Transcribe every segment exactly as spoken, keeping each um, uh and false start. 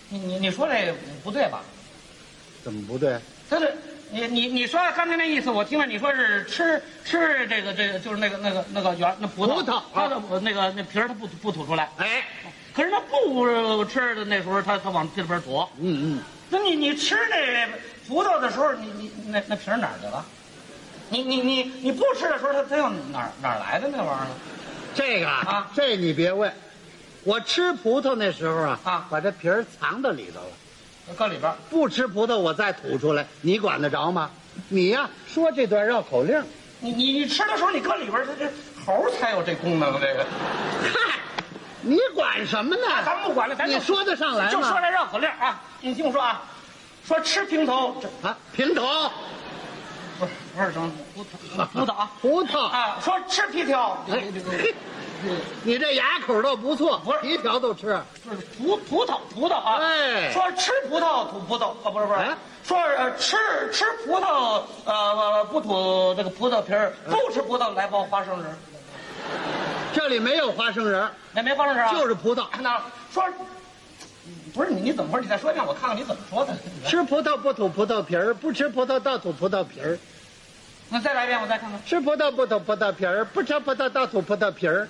你你你说这个不对吧？ 怎么不对？ 他是你你你说刚才那意思，我听着你说是吃吃这个这个就是那个那个那个圆那葡萄， 葡萄它的那个那皮儿它不不吐出来， 哎， 可是它不吃的那时候，它它往这边吐。 嗯嗯， 那你你吃那葡萄的时候，你你那那皮儿哪儿去了？你你你你不吃的时候，它它又哪儿哪儿来的那玩意儿呢？ 这个啊这你别问，我吃葡萄那时候啊， 啊把这皮儿藏到里头了。 搁里边儿。 不吃葡萄我再吐出来，你管得着吗？你呀、说这段绕口令， 你你你吃的时候，你搁里边儿，它这猴儿才有这功能，这个。 嗨，你管什么呢？ 咱们不管了，咱就你说得上来吗？ 就说这绕口令啊！你听我说啊，说吃平头，这啊，平头， 不是不是什么葡萄葡萄啊葡萄， 啊，说吃皮条，这哎这这嘿你这牙口倒不错， 不是皮条都吃。 不是葡葡萄葡萄啊！ 哎说吃葡萄吐葡萄啊，不是不是， 哎说呃吃吃葡萄呃不吐这个葡萄皮儿， 嗯不吃葡萄来包花生仁儿， 这里没有花生仁儿， 那没花生仁儿啊？ 就是葡萄。 那说不是你你怎么回事？你再说一遍，我看看你怎么说的。 吃葡萄不吐葡萄皮儿，不吃葡萄倒吐葡萄皮儿。 那再来一遍，我再看看。 吃葡萄不吐葡萄皮儿，不吃葡萄倒吐葡萄皮儿。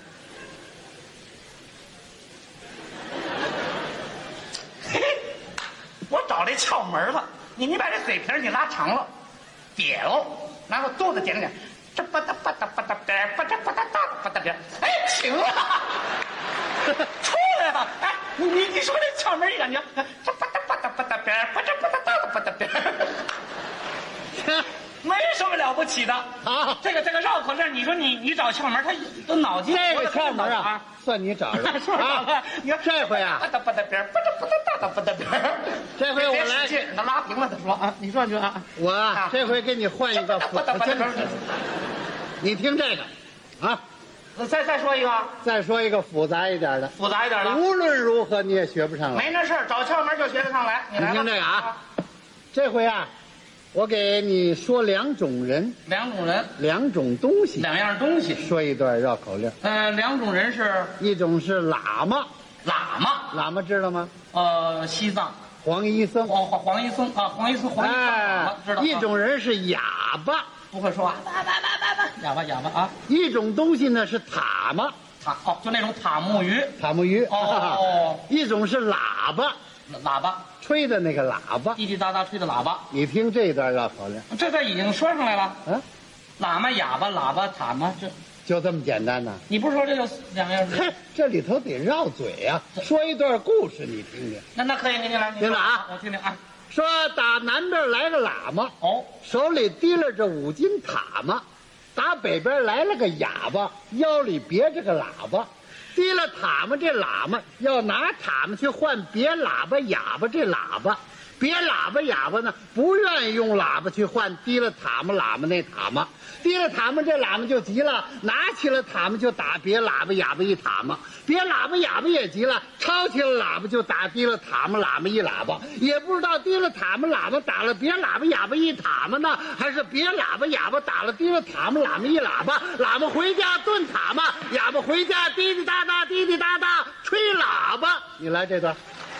嘿嘿，我找这窍门了。你你把这嘴皮儿你拉长了，瘪喽，然后肚子点点，这吧嗒吧嗒吧嗒边儿，吧嗒吧嗒哒吧嗒边儿，哎，行了，出来了。哎，你你你说这窍门一感觉，这吧嗒吧嗒吧嗒边儿，吧嗒吧嗒哒吧嗒边儿，没什么了不起的。 好这个这个绕口令，你说你你找窍门，他都脑筋这个活得窍门啊啊。， 算你找着是不是啊！ 你看这回啊吧嗒吧嗒边儿，吧嗒吧嗒哒吧嗒边儿。 这回我别来使劲，他拉平了。他说啊，你说你说啊， 我啊啊这回给你换一个复， 吧嗒吧嗒真的边儿。 你听这个，啊， 再再说一个再说一个复杂一点的， 复杂一点的， 无论如何你也学不上来。 没那事儿，找窍门就学得上来。你你来吧听这个啊，这回啊，我给你说两种人， 两种人， 两种东西， 两样东西。 说一段绕口令。 呃，两种人是一种是喇嘛， 喇嘛， 喇嘛知道吗？ 呃，西藏黄医僧。 黄黄黄医僧啊，黄医僧黄医僧喇哎嘛知道。 一啊种人是哑巴， 不会说话，叭叭叭叭叭，哑巴哑巴啊， 一种东西呢是塔嘛， 塔哦，就那种塔木鱼， 塔木鱼。 哦一种是喇叭， 喇叭， 吹的那个喇叭。 滴滴答答吹的喇叭， 你听这段绕口令， 这这已经说上来了。 啊， 喇嘛、哑巴、喇叭、塔嘛，这就这么简单呐？ 你不是说这就两样？ 嘿，这里头得绕嘴呀、说一段故事，你听听。 那那可以，您您来，您听着啊我听听啊。 说打南边来个喇嘛， 哦， 手里提了着五斤塔嘛；打北边来了个哑巴，腰里别着个喇叭。提了塔嘛，这喇嘛要拿塔嘛去换别喇叭哑巴这喇叭，别喇叭哑巴呢不愿意用喇叭去换提了塔嘛喇嘛那塔嘛。提了塔嘛这喇嘛就急了，拿起了塔嘛就打别喇叭哑巴一塔嘛。别喇叭哑巴也急了，抄起了喇叭就打提了塔嘛喇嘛一喇叭。也不知道提了塔嘛喇嘛打了别喇叭哑巴一塔嘛呢，还是别喇叭哑巴打了提了塔嘛喇嘛一喇叭。喇嘛回家炖塔嘛，哑巴回家滴滴答答滴滴答答吹喇叭。你来这段。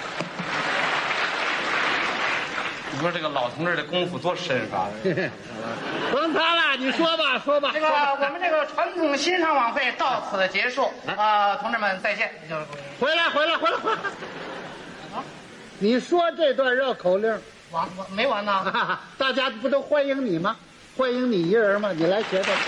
你说这个老同志的功夫多深啊！ 甭他了，你说吧，说吧。 这个我们这个传统欣赏晚会到此结束啊，同志们再见。 回来，回来，回来，回来。你说这段绕口令， 完完没完呢？ 哈哈，大家不都欢迎你吗？欢迎你一人吗？你来学学。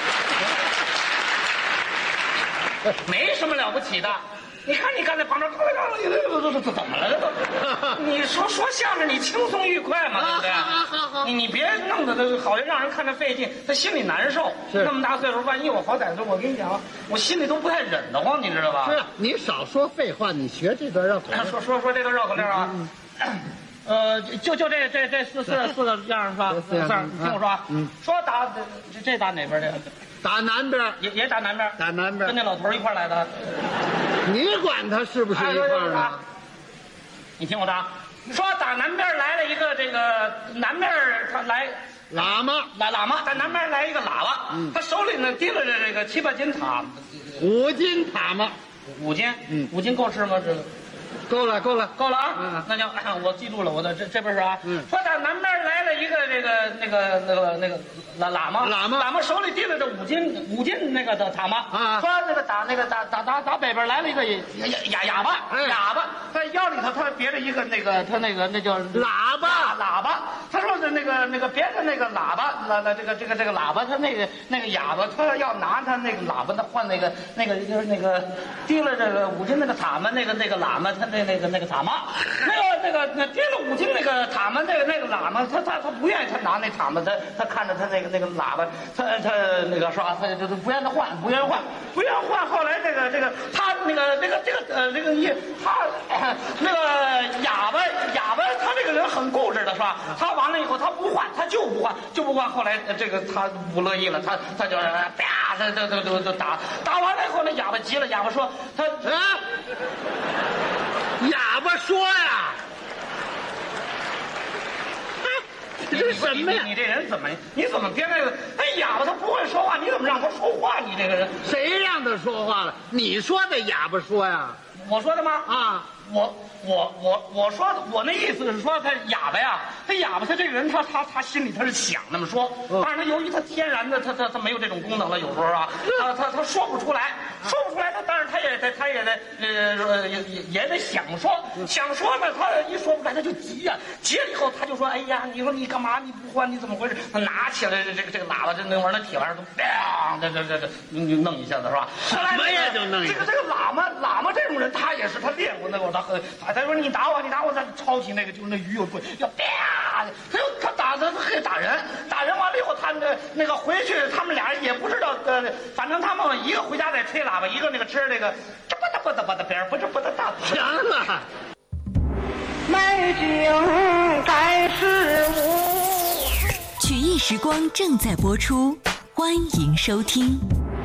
没什么了不起的。你看你刚才旁边，这这这怎么了？这都，你说说相声你轻松愉快嘛，对不对？ 好好好你你别弄得这好让人看着费劲，他心里难受。 是那么大岁数，万一我好歹说，我跟你讲，我心里都不太忍得慌，你知道吧？ 是啊，你少说废话，你学这段绕口令。 说说说这个绕口令啊，呃，就就这这这四四四个样是吧？ 四样样，听我说啊， 嗯， 说打这这打哪边这个？ 打南边， 也也打南边， 打南边跟那老头一块来的。 你管他是不是一块儿的？ 你听我的啊，说打南边来了一个这个南边他来喇嘛喇喇嘛，打南边来一个喇嘛， 嗯他手里呢提了这个七八斤塔， 五斤塔嘛， 五斤， 嗯五斤够吃吗？这个够了，够了， 够了啊！ 嗯那就我记住了，我的这这本是啊。 嗯说打南边来了一个这个那个那个那个喇喇嘛， 喇嘛喇嘛手里提着这五斤五斤那个的塔嘛啊说那个打那个打打打打北边来了一个哑哑哑巴， 哎哑巴，他腰里头他别着一个那个他那个那叫喇叭喇叭。他说的那个那个别着那个喇叭，那那这个这个这个喇叭，他那个那个哑巴，他要拿他那个喇叭，他换那个那个就是那个提了这个五斤那个塔嘛，那个那个喇嘛，他那那个那个塔嘛，那个那个那提了五斤那个塔嘛，那个那个喇嘛，他他他不愿意他拿那塔嘛，他他看着他那个那个喇叭，他他那个是吧？他就就不愿意换，不愿意换，不愿意换。后来这个这个他那个这个这个呃这个一他那个哑巴哑巴，他这个人很固执的是吧？他完了以后他不换，他就不换，就不换。后来这个他不乐意了，他他就啪，他他他就就打打完了以后，那哑巴急了，哑巴说他啊，哑巴说呀，这是什么呀？ 你这人怎么？你怎么别那个？哎，哑巴他不会说话，你怎么让他说话？你这个人， 谁让他说话了？你说的哑巴说呀？ 我说的吗？ 啊， 我我我我说的，我那意思是说他哑巴呀，他哑巴他这个人他他他心里他是想那么说，但是他由于他天然的他他他没有这种功能了，有时候啊，他他他说不出来，说不出来，他当然他也得他也得呃也也也得想说，想说呢，他一说不出来他就急呀，急了以后他就说，哎呀，你说你干嘛你不换你怎么回事？他拿起来这个这个喇叭这那玩意儿那铁玩意儿都砰，这这这这就弄一下子是吧？ 什么呀就弄一下这个这个喇嘛喇嘛这种人他也是他练过那个他很他他说你打我你打我，他抄起那个就是那鱼有棍要啪，他就他打他他打人，打人完了以后他那那个回去他们俩人也不知道呃，反正他们一个回家在吹喇叭，一个那个吃这个这吧嗒吧嗒吧嗒别人不是不嗒大行了。 美景在事物。 曲艺时光正在播出，欢迎收听。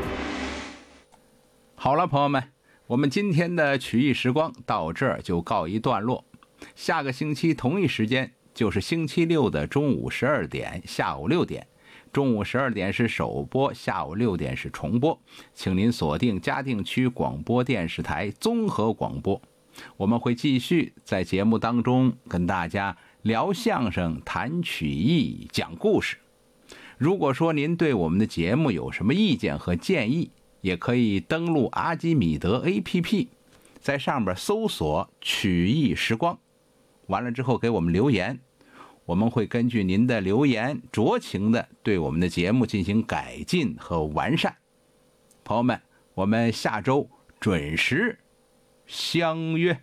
好了，朋友们，我们今天的曲艺时光到这儿就告一段落。下个星期同一时间，就是星期六的中午十二点、下午六点。中午十二点是首播，下午六点是重播。请您锁定嘉定区广播电视台综合广播。我们会继续在节目当中跟大家聊相声、谈曲艺、讲故事。如果说您对我们的节目有什么意见和建议，也可以登录阿基米德 A P P， 在上面搜索曲艺时光，完了之后给我们留言，我们会根据您的留言酌情的对我们的节目进行改进和完善。朋友们，我们下周准时相约。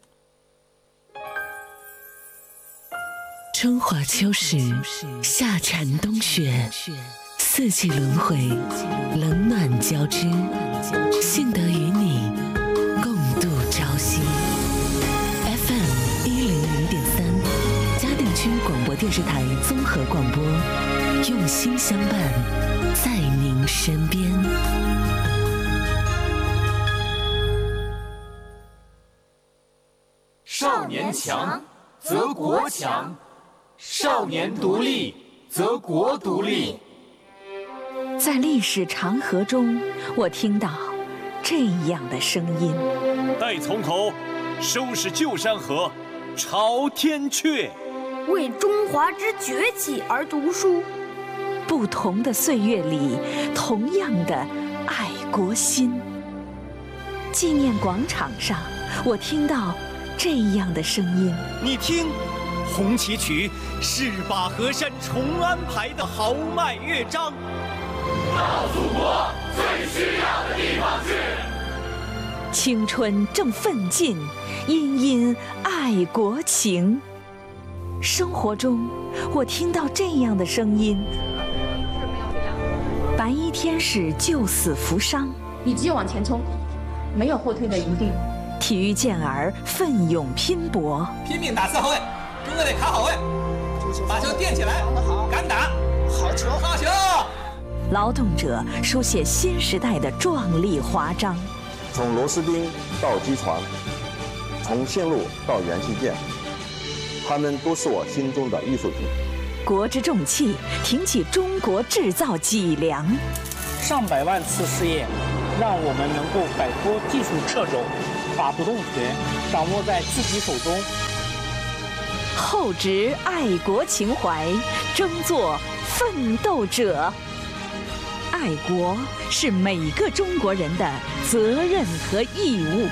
春华秋实，夏蝉冬雪，四季轮回，冷暖交织，幸得与你共度朝夕。F M 一零零点三，嘉定区广播电视台综合广播，用心相伴，在您身边。 少年强则国强，少年独立则国独立。 在历史长河中，我听到这样的声音： 待从头，收拾旧山河，朝天阙。 为中华之崛起而读书。 不同的岁月里，同样的爱国心。纪念广场上，我听到这样的声音： 你听，红旗曲是把河山重安排的豪迈乐章。 到祖国最需要的地方去。 青春正奋进，殷殷爱国情。生活中，我听到这样的声音：白衣天使救死扶伤， 你只有往前冲，没有后退的余地。 体育健儿奋勇拼搏， 拼命打四号位，中队得卡好位，把球垫起来，敢打，好球，好球！ 劳动者书写新时代的壮丽华章。 从螺丝钉到机床，从线路到元器件，他们都是我心中的艺术品。 国之重器，挺起中国制造脊梁。 上百万次试验，让我们能够摆脱技术掣肘， 法不动腿，掌握在自己手中。 厚植爱国情怀，争做奋斗者。爱国是每个中国人的责任和义务。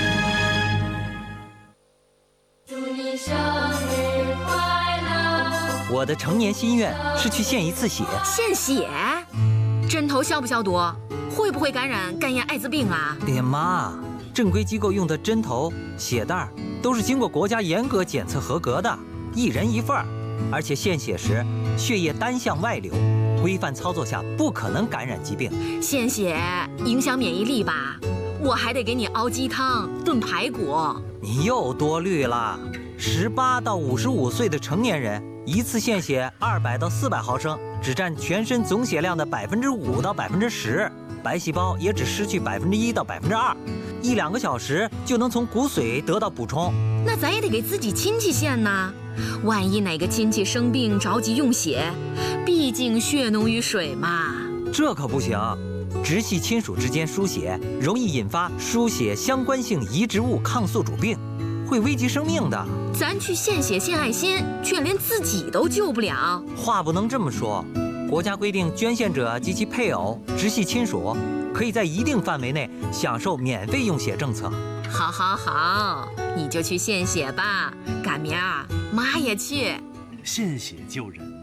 祝你生日快乐！ 我的成年心愿是去献一次血。 献血？针头消不消毒？会不会感染肝炎、艾滋病啊？ 哎呀妈，正规机构用的针头、血袋都是经过国家严格检测合格的，一人一份儿，而且献血时血液单向外流，规范操作下不可能感染疾病。 献血影响免疫力吧？我还得给你熬鸡汤、炖排骨。 你又多虑了。十八到五十五岁的成年人，一次献血二百到四百毫升，只占全身总血量的百分之五到百分之十，白细胞也只失去百分之一到百分之二，一两个小时就能从骨髓得到补充。 那咱也得给自己亲戚献呢，万一哪个亲戚生病着急用血，毕竟血浓于水嘛。 这可不行，直系亲属之间输血容易引发输血相关性移植物抗宿主病，会危及生命的。 咱去献血献爱心，却连自己都救不了。 话不能这么说，国家规定捐献者及其配偶、直系亲属可以在一定范围内享受免费用血政策。 好好好，你就去献血吧，赶明儿妈也去。 献血救人，